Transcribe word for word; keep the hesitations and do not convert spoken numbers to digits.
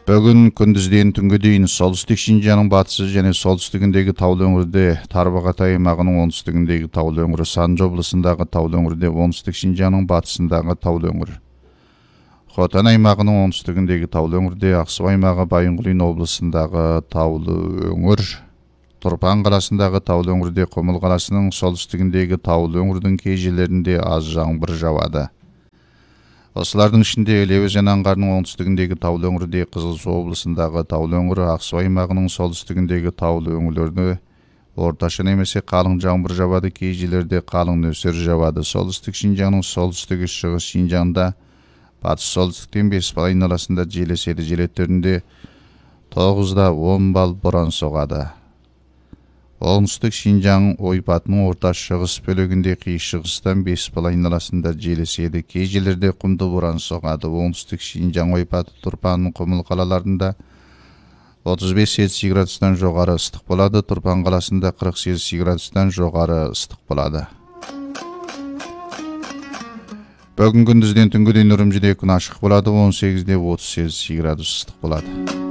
Бүгін күндізден түнге дейін солтүстік Шинжаңның батысы және солтүстігіндегі таулы өңірде, Тарбағатай аймағының оңтүстігіндегі таулы өңірі, Санжы облысындағы таулы өңірде, оңтүстік Шинжаңның батысындағы таулы өңір. Хотан аймағының оңтүстігіндегі таулы өңірде, Ақсу аймағы Байынқұлин облысындағы таулы өңір. Тұрпан қаласындағы таулы өңірде, Құмыл қаласының солтүстігіндегі таулы өңірдің кей жерлерінде аз жаңбыр жауады. Осылардың ішінде Іле өзені аңғарының оңтүстігіндегі таулы өңірде, Қызылсу облысындағы таулы өңірі, Ақсу аймағының солтүстігіндегі таулы өңірлерде орташа немесе қалың жаңбыр жауады, кей жерлерде қалың нөсер жауады. Солтүстік Шинжаңның солтүстігі, шығыс Шинжаңда, батыс солтүстіктен бес бал айналасында жел еседі, желеттерінде тоғызда он бал боран соғады. Оңтүстік Шинжаң ойпатының орта шығыс бөлігінде қиыр шығыстан бес бал айналасында жел еседі, кей жерлерде құмды боран соғады. Оңтүстік Шинжаң ойпаты Тұрпан, Құмыл қалаларында отыз бес цельсий градустан жоғары ыстық болады, Тұрпан қаласында қырық цельсий градустан жоғары ыстық болады. Бүгін күндізден түнге дейін Үрімжіде күн ашық болады, он сегізде отыз цельсий градус ыстық болады.